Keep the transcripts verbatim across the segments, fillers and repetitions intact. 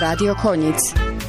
Radio Konjic.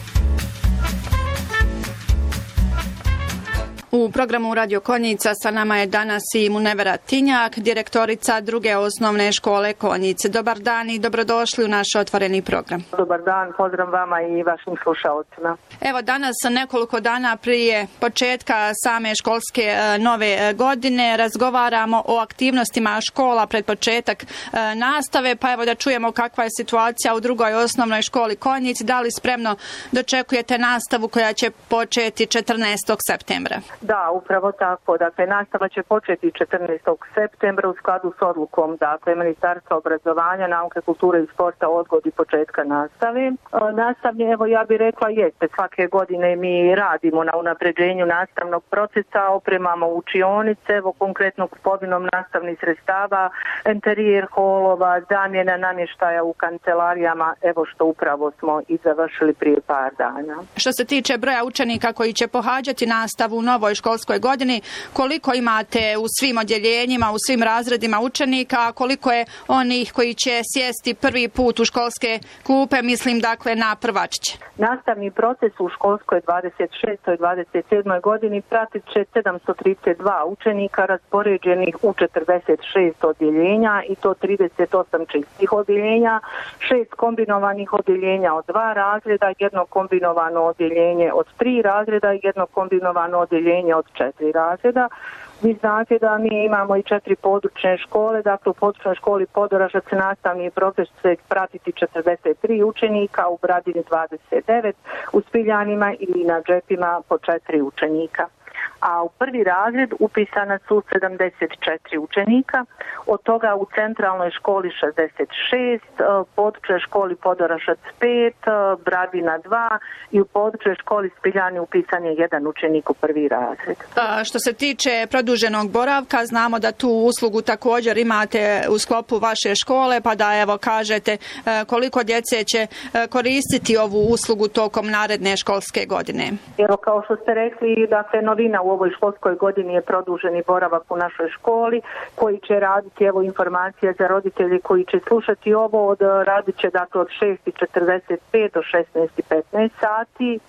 U programu Radio Konjica sa nama je danas i Munevera Tinjak, direktorica druge osnovne škole Konjice. Dobar dan i dobrodošli u naš otvoreni program. Dobar dan, pozdrav vama i vašim slušalcima. Evo danas, nekoliko dana prije početka same školske nove godine, razgovaramo o aktivnostima škola pred početak nastave, pa evo da čujemo kakva je situacija u drugoj osnovnoj školi Konjic. Da li spremno dočekujete nastavu koja će početi četrnaestog septembra? Da, upravo tako. Dakle, nastava će početi četrnaestog septembra u skladu s odlukom, dakle, Ministarstva obrazovanja, nauke, kulture i sporta o odgodi početka nastave. E, nastavnje, evo ja bih rekla, jeste, svake godine mi radimo na unapređenju nastavnog procesa, opremamo učionice, evo konkretno kupovinom nastavnih sredstava, interijer holova, zamjena namještaja u kancelarijama, evo što upravo smo i završili prije par dana. Što se tiče broja učenika koji će pohađati nastavu u novoj školskoj godini, koliko imate u svim odjeljenjima, u svim razredima učenika, a koliko je onih koji će sjesti prvi put u školske klupe, mislim dakle na prvačiće? Nastavni proces u školskoj dvadeset šestoj dvadeset sedmoj godini pratit će sedamsto trideset dva učenika raspoređenih u četrdeset šest odjeljenja i to trideset osam čistih odjeljenja, šest kombinovanih odjeljenja od dva razreda, jedno kombinovano odjeljenje od tri razreda i jedno kombinovano odjeljenje od četiri razreda. Vi znate da mi imamo i četiri područne škole, dakle u područnoj školi Podoražac nastavni proces će pratiti četrdeset tri učenika, u Bradini dvadeset devet, u Spiljanima i na Džepima po četiri učenika. A u prvi razred upisana su sedamdeset četiri učenika, od toga u centralnoj školi šezdeset šest, područnoj školi Podoražac pet, Bradina dva i u područnoj školi Spiljani upisan je jedan učenik u prvi razred. A što se tiče produženog boravka, znamo da tu uslugu također imate u sklopu vaše škole, pa da evo kažete koliko djece će koristiti ovu uslugu tokom naredne školske godine. Evo kao što ste rekli, dakle novina u ovoj školskoj godini je produženi boravak u našoj školi koji će raditi, evo informacija za roditelje koji će slušati ovo, od, radit će dakle od šest i četrdeset pet do šesnaest i petnaest sati,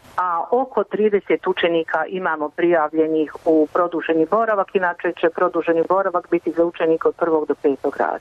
a oko trideset učenika imamo prijavljenih u produženi boravak, inače će produženi boravak biti za učenike od prvog do petog razreda.